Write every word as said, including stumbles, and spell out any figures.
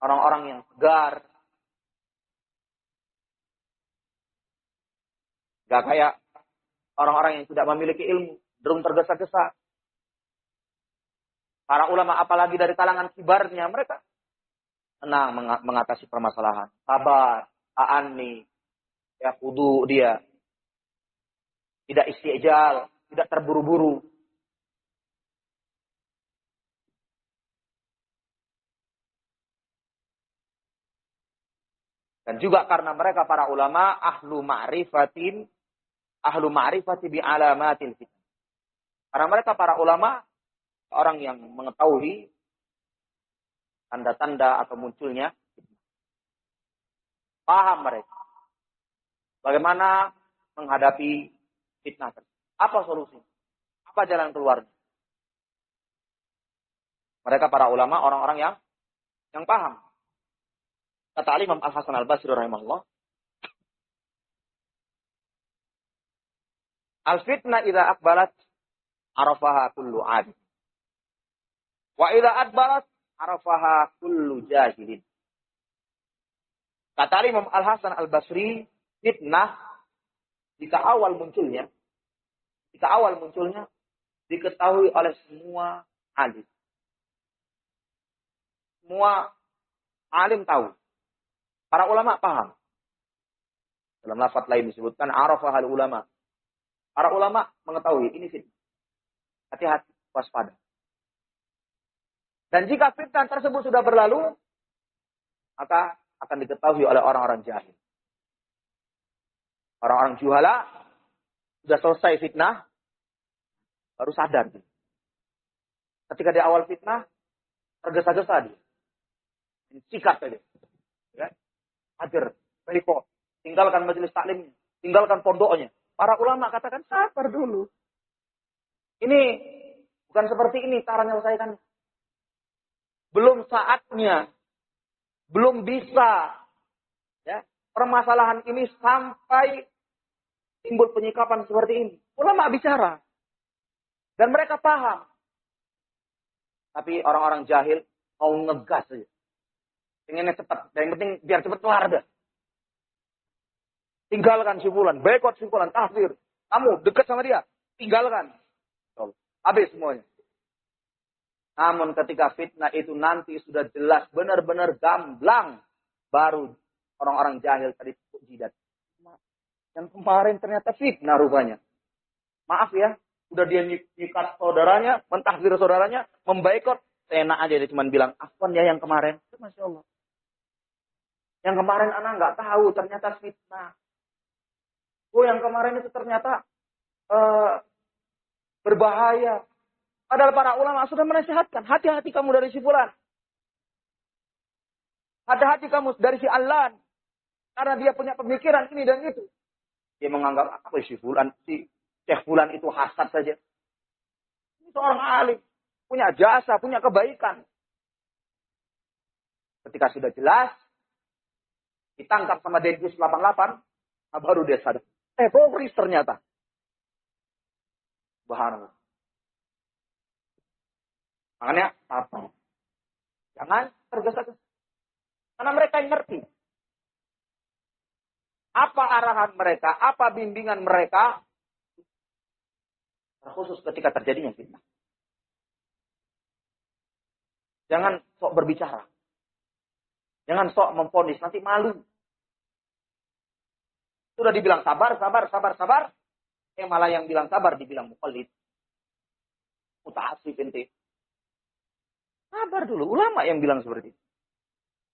orang-orang yang segar. Gak kayak orang-orang yang tidak memiliki ilmu, cenderung tergesa-gesa. Para ulama apalagi dari kalangan kibarnya, mereka tenang mengatasi permasalahan. Sabar, ta'anni, ya kudu dia. Tidak istijal, tidak terburu-buru. Dan juga karena mereka para ulama ahlu ma'rifatin, ahlu ma'rifati bi alamatil fitnah. Karena mereka para ulama orang yang mengetahui tanda-tanda atau munculnya fitnah. Paham mereka bagaimana menghadapi fitnah. Apa solusinya? Apa jalan keluarnya? Mereka para ulama orang-orang yang yang paham. Kata Imam Al-Hasan Al-Basri rahimahullah, al-fitnah idza aqbalat arafaha kullu adil. Wa idza adbarat arafaha kullu jahilin. Kata Imam Al-Hasan Al-Basri, fitnah jika awal munculnya, jika awal munculnya diketahui oleh semua alim. Semua alim tahu. Para ulama paham. Dalam lafaz lain disebutkan arafahal ulama. Para ulama mengetahui ini fitnah. Hati-hati, waspada. Dan jika fitnah tersebut sudah berlalu, maka akan diketahui oleh orang-orang jahil. Orang-orang juhala sudah selesai fitnah, baru sadar. Ketika di awal fitnah, tergesa-gesa dia. Sikat saja. Ya. Hajar, berikut. Tinggalkan majelis taklimnya. Tinggalkan pondoknya. Para ulama katakan, sabar dulu. Ini bukan seperti ini cara menyelesaikan. Belum saatnya. Belum bisa. Ya, permasalahan ini sampai timbul penyikapan seperti ini. Ulama bicara. Dan mereka paham. Tapi orang-orang jahil mau ngegas saja. Pengennya cepat. Yang penting biar cepat kelar dah. Tinggalkan si fulan. Boikot si fulan. Tahfir. Kamu dekat sama dia. Tinggalkan. Habis semuanya. Namun ketika fitnah itu nanti sudah jelas. Benar-benar gamblang. Baru orang-orang jahil tadi jidat. Yang kemarin ternyata fitnah rupanya. Maaf ya. Udah dia nyikat saudaranya. Mentahfir saudaranya. Memboikot. Enak aja dia cuma bilang. Afwan ya yang kemarin. Masya Allah. Yang kemarin anak nggak tahu ternyata fitnah. Oh yang kemarin itu ternyata uh, berbahaya. Padahal para ulama sudah menasihatkan. Hati-hati kamu dari si fulan. Hati-hati kamu dari si Allan. Karena dia punya pemikiran ini dan itu. Dia menganggap apa si fulan, si Syekh fulan itu hasad saja. Ini seorang alim. Punya jasa, punya kebaikan. Ketika sudah jelas. Ditangkap sama Densus delapan puluh delapan. Nah baru dia sadar. Eh, teroris ternyata. Subhanallah. Makanya apa? Jangan tergesa-gesa. Karena mereka yang ngerti. Apa arahan mereka, apa bimbingan mereka. Khusus ketika terjadinya fitnah. Jangan sok berbicara. Jangan sok memvonis, nanti malu. Sudah dibilang sabar, sabar, sabar, sabar. Eh malah yang bilang sabar dibilang muqallid. Muta'assif ente. Sabar dulu, ulama yang bilang seperti itu.